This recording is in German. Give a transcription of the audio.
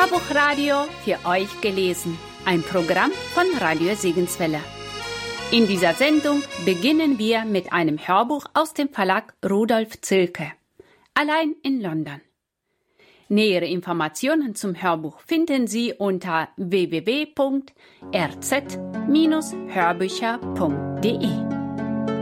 Hörbuchradio für euch gelesen. Ein Programm von Radio Segenswelle. In dieser Sendung beginnen wir mit einem Hörbuch aus dem Verlag Rudolf Zilke. Allein in London. Nähere Informationen zum Hörbuch finden Sie unter www.rz-hörbücher.de.